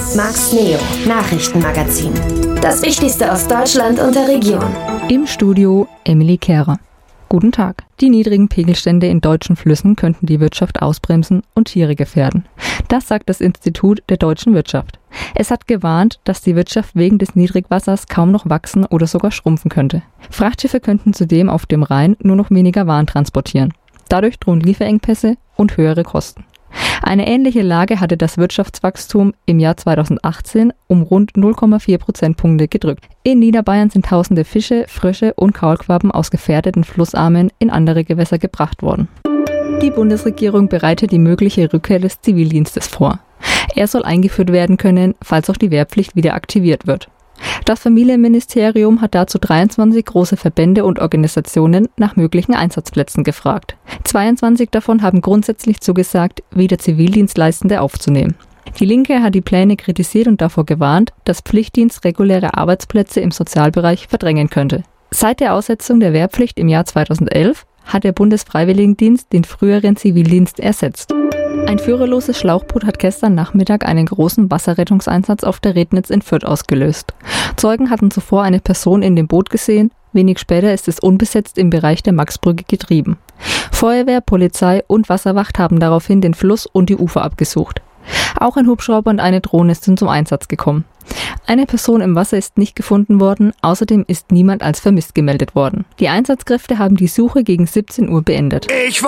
Max Neo, Nachrichtenmagazin. Das Wichtigste aus Deutschland und der Region. Im Studio Emily Kehrer. Guten Tag. Die niedrigen Pegelstände in deutschen Flüssen könnten die Wirtschaft ausbremsen und Tiere gefährden. Das sagt das Institut der deutschen Wirtschaft. Es hat gewarnt, dass die Wirtschaft wegen des Niedrigwassers kaum noch wachsen oder sogar schrumpfen könnte. Frachtschiffe könnten zudem auf dem Rhein nur noch weniger Waren transportieren. Dadurch drohen Lieferengpässe und höhere Kosten. Eine ähnliche Lage hatte das Wirtschaftswachstum im Jahr 2018 um rund 0,4 Prozentpunkte gedrückt. In Niederbayern sind tausende Fische, Frösche und Kaulquappen aus gefährdeten Flussarmen in andere Gewässer gebracht worden. Die Bundesregierung bereitet die mögliche Rückkehr des Zivildienstes vor. Er soll eingeführt werden können, falls auch die Wehrpflicht wieder aktiviert wird. Das Familienministerium hat dazu 23 große Verbände und Organisationen nach möglichen Einsatzplätzen gefragt. 22 davon haben grundsätzlich zugesagt, wieder Zivildienstleistende aufzunehmen. Die Linke hat die Pläne kritisiert und davor gewarnt, dass Pflichtdienst reguläre Arbeitsplätze im Sozialbereich verdrängen könnte. Seit der Aussetzung der Wehrpflicht im Jahr 2011 hat der Bundesfreiwilligendienst den früheren Zivildienst ersetzt. Ein führerloses Schlauchboot hat gestern Nachmittag einen großen Wasserrettungseinsatz auf der Rednitz in Fürth ausgelöst. Zeugen hatten zuvor eine Person in dem Boot gesehen, wenig später ist es unbesetzt im Bereich der Maxbrücke getrieben. Feuerwehr, Polizei und Wasserwacht haben daraufhin den Fluss und die Ufer abgesucht. Auch ein Hubschrauber und eine Drohne sind zum Einsatz gekommen. Eine Person im Wasser ist nicht gefunden worden, außerdem ist niemand als vermisst gemeldet worden. Die Einsatzkräfte haben die Suche gegen 17 Uhr beendet.